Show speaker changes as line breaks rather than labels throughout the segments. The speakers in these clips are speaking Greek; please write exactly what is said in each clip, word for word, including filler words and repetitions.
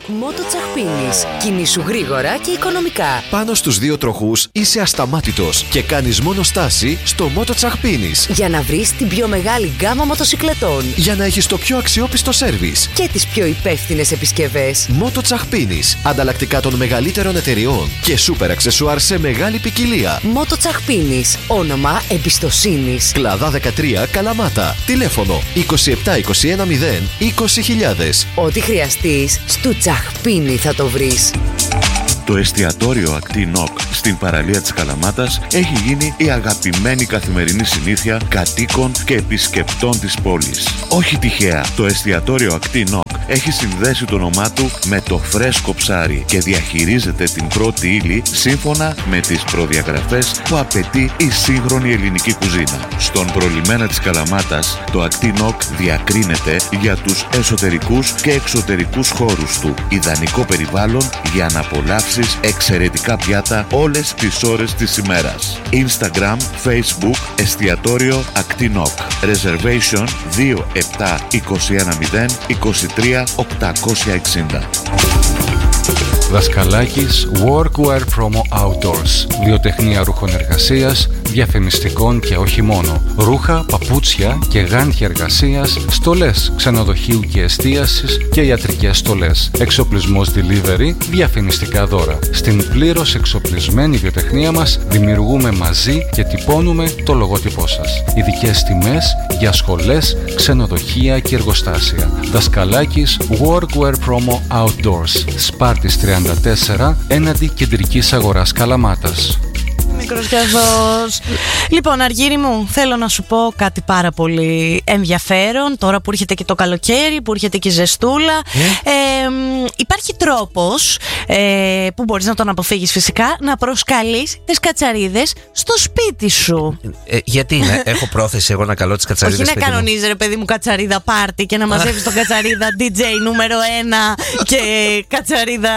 Μότο Τσαχπίνης. Κινήσου γρήγορα και οικονομικά.
Πάνω στους δύο τροχούς είσαι ασταμάτητος και κάνεις μόνο στάση στο Μότο Τσαχπίνης.
Για να βρεις την πιο μεγάλη γκάμα μοτοσικλετών.
Για να έχεις το πιο αξιόπιστο σέρβις.
Και τις πιο υπεύθυνες επισκευές.
Μότο Τσαχπίνης. Ανταλλακτικά των μεγαλύτερων εταιριών. Και σούπερ αξεσουάρ σε μεγάλη ποικιλία.
Μότο Τσαχπίνης. Όνομα εμπιστοσύνης.
Κλαδά δεκατρία Καλαμάτα. Τηλέφωνο είκοσι επτά είκοσι ένα μηδέν είκοσι χιλιάδες.
Ό,τι χρειαστείς, στο Τσαχπίνη θα το βρεις.
Το εστιατόριο Ακτή Νοκ στην παραλία της Καλαμάτας έχει γίνει η αγαπημένη καθημερινή συνήθεια κατοίκων και επισκεπτών της πόλης. Όχι τυχαία, το εστιατόριο Ακτή Νοκ έχει συνδέσει το όνομά του με το φρέσκο ψάρι και διαχειρίζεται την πρώτη ύλη σύμφωνα με τις προδιαγραφές που απαιτεί η σύγχρονη ελληνική κουζίνα. Στον προλιμένα της Καλαμάτας, το Ακτή Νοκ διακρίνεται για τους εσωτερικούς και εξωτερικούς χώρους του. Ιδανικό περιβάλλον για να απολαύσεις εξαιρετικά πιάτα όλες τις ώρες της ημέρας. Instagram, Facebook, εστιατόριο Ακτή Νοκ. Reservation δύο επτά είκοσι ένα μηδέν είκοσι τρία οκτακόσια εξήντα.
Δασκαλάκης Workwear Promo Outdoors. Βιοτεχνία ρούχων εργασίας, διαφημιστικών και όχι μόνο. Ρούχα, παπούτσια και γάντια εργασίας, στολές ξενοδοχείου και εστίασης και ιατρικές στολές. Εξοπλισμός delivery, διαφημιστικά δώρα. Στην πλήρως εξοπλισμένη βιοτεχνία μας δημιουργούμε μαζί και τυπώνουμε το λογότυπό σας. Ειδικές τιμές για σχολές, ξενοδοχεία και εργοστάσια. Δασκαλάκης Workwear Promo Outdoors. Σπάρτης τριάντα τέσσερα έναντι κεντρικής αγοράς Καλαμάτας.
Μικρός Γιαδός. Λοιπόν, Αργύρι μου, θέλω να σου πω κάτι πάρα πολύ ενδιαφέρον. Τώρα που έρχεται και το καλοκαίρι, που έρχεται και η ζεστούλα, ε? Ε, υπάρχει τρόπος ε, που μπορείς να τον αποφύγεις φυσικά, να προσκαλείς τις κατσαρίδες στο σπίτι σου.
Ε, γιατί ναι, έχω πρόθεση εγώ να καλώ τις κατσαρίδες.
Όχι να κανονίζει ρε παιδί μου κατσαρίδα πάρτι και να μαζεύεις τον κατσαρίδα ντι τζέι νούμερο ένα και κατσαρίδα,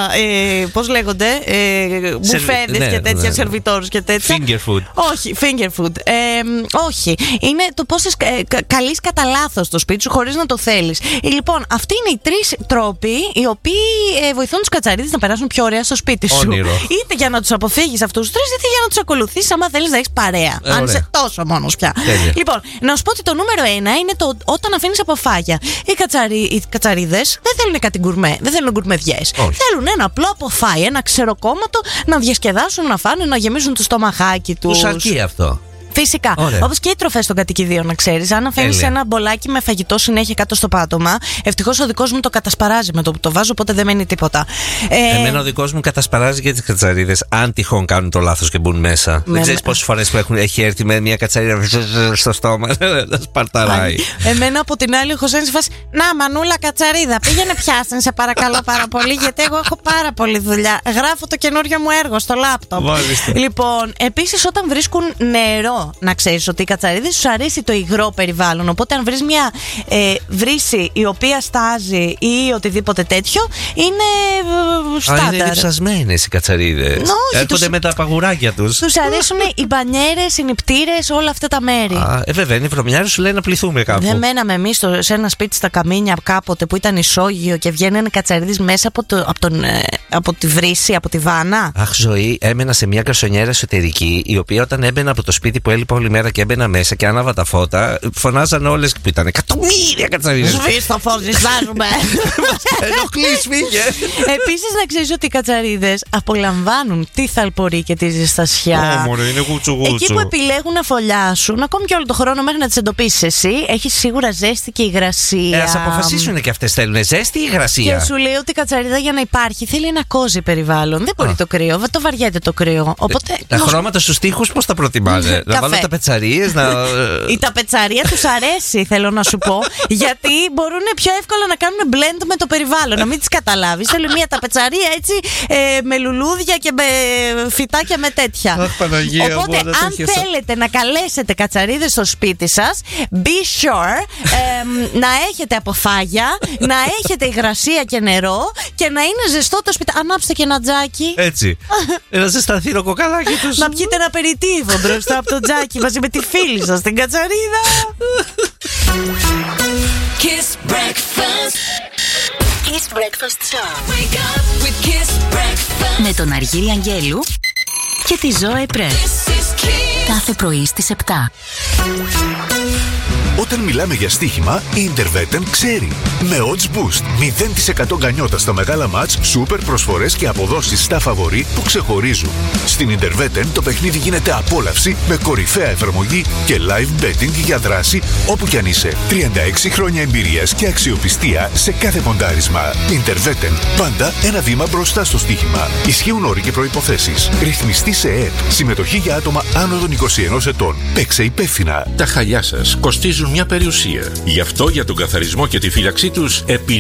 ε, πώς λέγονται, ε, μπουφέδες ναι, και τέτοια, ναι, σερβιτόρους και τέτοια.
Finger food.
Όχι, finger food. Ε, όχι. Είναι το πώς ε, καλείς κατά λάθος το σπίτι σου χωρίς να το θέλεις. Ε, λοιπόν, αυτοί είναι οι τρεις τρόποι οι οποίοι ε, βοηθούν τους κατσαρίδες να περάσουν πιο ωραία στο σπίτι σου.
Όνειρο.
Είτε για να τους αποφύγεις αυτούς τους τρεις, είτε για να τους ακολουθήσεις άμα θέλεις να έχεις παρέα. Ε, αν είσαι τόσο μόνος πια. Τέλεια. Λοιπόν, να σου πω ότι το νούμερο ένα είναι το όταν αφήνεις αποφάγια. Οι, κατσαρί, οι κατσαρίδες δεν θέλουν κάτι γκουρμέ, δεν θέλουν γκουρμεδιές. Θέλουν ένα απλό αποφάι, ένα ξεροκόμματο να διασκεδάσουν, να φάνε, να γεμίσουν το στομαχάκι τους.
Τους αρκεί αυτό.
Φυσικά. Όπως και οι τροφές των κατοικιδίων, να ξέρεις. Αν αφήνεις ένα μπολάκι με φαγητό συνέχεια κάτω στο πάτωμα, ευτυχώς ο δικός μου το κατασπαράζει με το που το βάζω, οπότε δεν μένει τίποτα. Ε... Εμένα
ο δικός μου κατασπαράζει και τις κατσαρίδες, αν τυχόν κάνουν το λάθος και μπουν μέσα. Με... Δεν ξέρεις πόσες φορές που έχουν, έχει έρθει με μια κατσαρίδα στο στόμα, να σπαρταράει.
Εμένα από την άλλη, ο Χωσένης φας, να Μανούλα κατσαρίδα, πήγαινε πιάσαν σε παρακαλώ πάρα πολύ, γιατί εγώ έχω πάρα πολλή δουλειά. Γράφω το καινούριο μου έργο στο λάπτοπ. Λοιπόν, επίσης όταν βρίσκουν νερό, να ξέρεις ότι οι κατσαρίδες τους αρέσει το υγρό περιβάλλον. Οπότε, αν βρεις μια ε, βρύση η οποία στάζει ή οτιδήποτε τέτοιο, είναι στάνταρ.
Α, είναι διψασμένες οι κατσαρίδες. Έρχονται τους... με τα παγουράκια τους.
Τους αρέσουν οι μπανιέρες, οι νηπτήρες, όλα αυτά τα μέρη.
Α, ε, βέβαια, είναι βρωμιάρες, σου λέει να πληθούμε κάπου.
Δεν μέναμε εμείς σε ένα σπίτι στα Καμίνια κάποτε που ήταν ισόγειο και βγαίνανε κατσαρίδες μέσα από, το, από, τον, ε, από τη βρύση, από τη βάνα.
Αχ, ζωή, έμενα σε μια γκαρσονιέρα εσωτερική, η οποία όταν έμπαινα από το σπίτι που έλειπα όλη μέρα και έμπαινα μέσα και άναβα τα φώτα, φωνάζαν όλες που ήταν εκατομμύρια κατσαρίδες.
Σβείς το φως, ζητάζουμε.
Ενοχλείς, φύγε.
Επίσης, να ξέρεις ότι οι κατσαρίδες απολαμβάνουν τη θαλπορή και τη ζεστασιά.
Ω, είναι γούτσου γούτσου.
Εκεί που επιλέγουν να φωλιάσουν, ακόμη και όλο το χρόνο μέχρι να τις εντοπίσεις εσύ, έχει σίγουρα ζέστη και υγρασία.
Ε, ας αποφασίσουν και αυτές θέλουν ζέστη ή υγρασία.
Και σου λέει ότι η κατσαρίδα για να υπάρχει θέλει ένα κόζι περιβάλλον. Δεν μπορεί Α. το κρύο, το βαριέται το κρύο. Οπότε,
τα μος... χρώματα στους τοίχους πώς τα προτιμάνε? Να βάλω τα πετσαρίες, να.
Η ταπετσαρία τους αρέσει, θέλω να σου πω, γιατί μπορούν πιο εύκολα να κάνουν blend με το περιβάλλον. Να μην τις καταλάβεις. Θέλει μια ταπετσαρία έτσι ε, με λουλούδια και με φυτάκια με τέτοια.
Αχ, Παναγία,
οπότε, αν θέλετε να καλέσετε κατσαρίδες στο σπίτι σας, be sure ε, να έχετε αποφάγια, να έχετε υγρασία και νερό και να είναι ζεστό το σπίτι. Ανάψτε και ένα τζάκι.
Έτσι. Ένα ζεσταθήρο κοκαλάκι τους.
Να πιείτε ένα περιτύβο μπροστά από το τζάκι μαζί με τη φίλη σας την κατσαρίδα.
Kiss Breakfast. Kiss
Kiss Breakfast Show. Wake up with Kiss Breakfast.
Με τον Αργύρη Αγγέλου και τη Ζώε Πρέ. Κάθε πρωί στις επτά.
Όταν μιλάμε για στοίχημα, η Interveten ξέρει. Με Odds Boost, μηδέν τοις εκατό γκανιότα στα μεγάλα μάτς, σούπερ προσφορές και αποδόσεις στα φαβορί που ξεχωρίζουν. Στην Interveten το παιχνίδι γίνεται απόλαυση με κορυφαία εφαρμογή και live betting για δράση όπου κι αν είσαι. τριάντα έξι χρόνια εμπειρίας και αξιοπιστία σε κάθε ποντάρισμα. Interveten, πάντα ένα βήμα μπροστά στο στοίχημα. Ισχύουν όροι και προϋποθέσεις. Ρυθμιστή σε ΕΕΠ. Συμμετοχή για άτομα άνω των είκοσι ενός ετών. Παίξε υπεύθυνα.
Τα χαλιά σας κοστίζουν μια περιουσία. Γι' αυτό για τον καθαρισμό και τη φύλαξή τους επιλέγετε